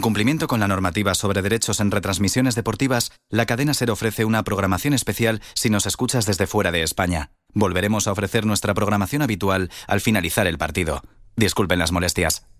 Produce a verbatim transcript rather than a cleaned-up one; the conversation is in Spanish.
cumplimiento con la normativa sobre derechos en retransmisiones deportivas, la cadena SER ofrece una programación especial si nos escuchas desde fuera de España. Volveremos a ofrecer nuestra programación habitual al finalizar el partido. Disculpen las molestias.